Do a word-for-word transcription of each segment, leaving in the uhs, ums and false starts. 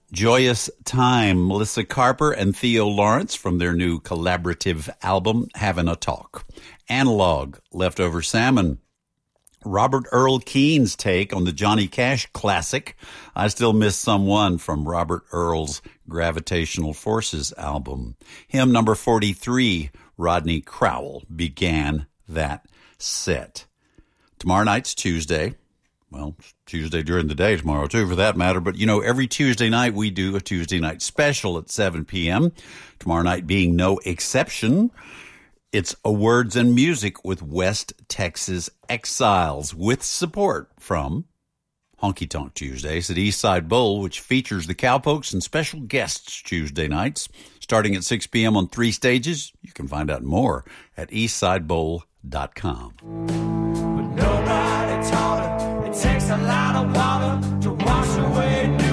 Joyous Time, Melissa Carper and Theo Lawrence from their new collaborative album, Having a Talk. Analog, Leftover Salmon. Robert Earl Keen's take on the Johnny Cash classic, I Still Miss Someone, from Robert Earl's Gravitational Forces album. Hymn number forty-three, Rodney Crowell, began that set. Tomorrow night's Tuesday. Well, Tuesday during the day tomorrow, too, for that matter. But, you know, every Tuesday night we do a Tuesday night special at seven p.m. Tomorrow night being no exception. It's a Words and Music with West Texas Exiles, with support from Honky Tonk Tuesdays at Eastside Bowl, which features the Cowpokes and special guests Tuesday nights, starting at six p.m. on three stages. You can find out more at eastside bowl dot com. But nobody taught her it takes a lot of water to wash away New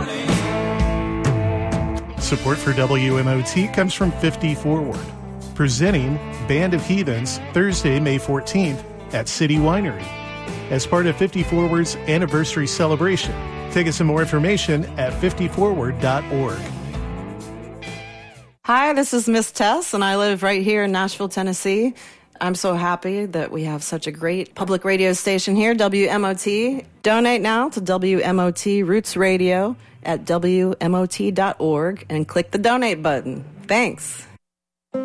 Orleans. Support for W M O T comes from fifty Forward, presenting Band of Heathens Thursday, May fourteenth at City Winery as part of fifty Forward's anniversary celebration. Tickets and more information at fifty forward dot org. Hi, this is Miss Tess, and I live right here in Nashville, Tennessee. I'm so happy that we have such a great public radio station here, W M O T. Donate now to W M O T Roots Radio at W M O T dot org and click the donate button. Thanks.